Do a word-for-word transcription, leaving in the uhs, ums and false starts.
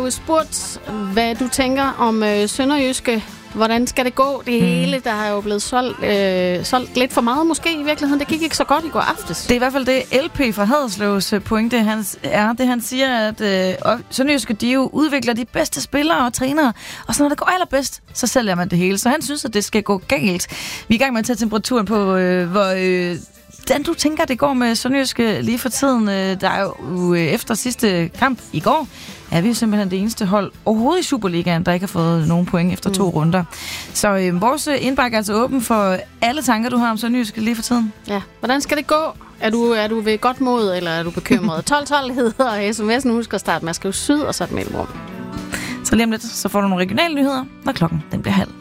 jo spurgt, hvad du tænker om øh, Sønderjyske. Hvordan skal det gå? Det hele, mm. der har jo blevet solgt, øh, solgt lidt for meget måske i virkeligheden. Det gik ikke så godt i går aftes. Det er i hvert fald det, L P fra Haderslevs pointe hans er. Det han siger, at øh, Sønderjyske, de jo udvikler de bedste spillere og trænere. Og så når det går allerbedst, så sælger man det hele. Så han synes, at det skal gå galt. Vi er i gang med at tage temperaturen på, øh, hvor... Øh, hvordan du tænker, det går med Sønderjyske lige for tiden. Der er jo efter sidste kamp i går, er vi jo simpelthen det eneste hold overhovedet i Superligaen, der ikke har fået nogen point efter mm. to runder. Så øh, vores indbakke er altså åben for alle tanker, du har om Sønderjyske lige for tiden. Ja, hvordan skal det gå? Er du, er du ved godt mod, eller er du bekymret? tolv tolv hedder sms'en. Husk at starte med at skrive syd, og så et mellemrum. Så lige om lidt, så får du nogle regionale nyheder, når klokken den bliver halv.